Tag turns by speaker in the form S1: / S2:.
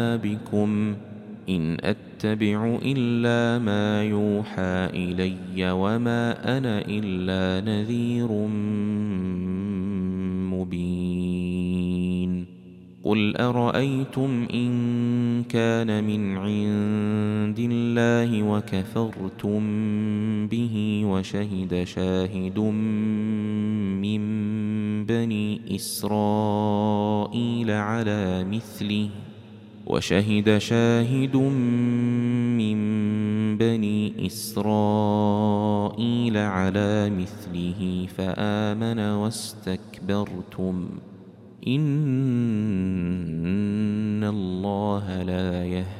S1: بكم إن أتبع إلا ما يوحى إلي وما أنا إلا نذير مبين قل أرأيتم إن كان من عند الله وكفرتم به وشهد شاهد من بني إسرائيل على مثله فآمن واستكبرتم إن الله لا يهدي